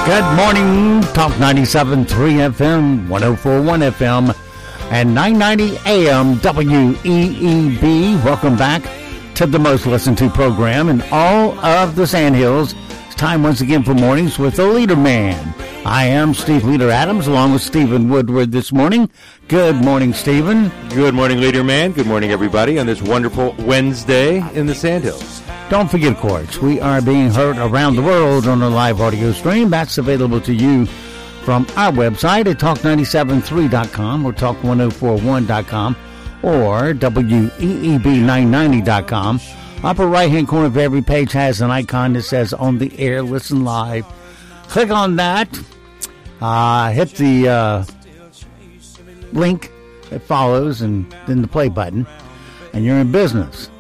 Good morning, Talk 97.3 FM, 104.1 FM, and 990 AM WEEB. Welcome back to the most listened to program in all of the Sandhills. It's time once again for Mornings with the Leader Man. I am Steve Leader Adams, along with Stephen Woodward this morning. Good morning, Stephen. Good morning, Leader Man. Good morning, everybody, on this wonderful Wednesday in the Sandhills. Don't forget, of course, we are being heard around the world on our live audio stream. That's available to you from our website at talk973.com or talk1041.com or weeb990.com. Upper right-hand corner of every page has an icon that says On the Air, Listen Live. Click on that. Hit the link that follows and then the play button, and you're in business.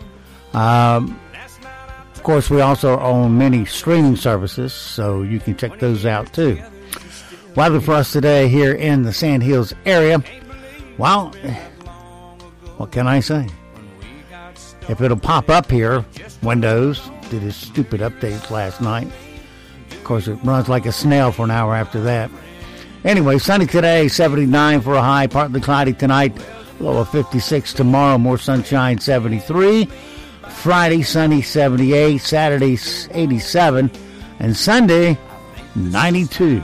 Of course, we also own many streaming services, so you can check those out too. Weather for us today here in the Sandhills area. Well, what can I say? If it'll pop up here, Windows did its stupid updates last night. Of course, it runs like a snail for an hour after that. Anyway, sunny today, 79 for a high, partly cloudy tonight, low of 56 tomorrow, more sunshine, 73. Friday, sunny, 78. Saturday, 87. And Sunday, 92.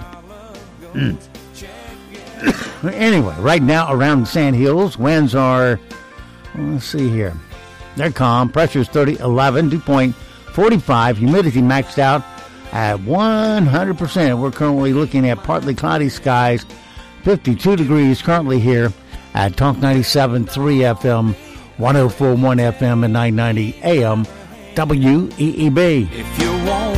Anyway, right now around the Sandhills, winds are, let's see here. They're calm. Pressure is 3011, dew point 45. Humidity maxed out at 100%. We're currently looking at partly cloudy skies. 52 degrees currently here at Talk 97.3 FM. 104.1 FM and 990 AM WEEB. If you want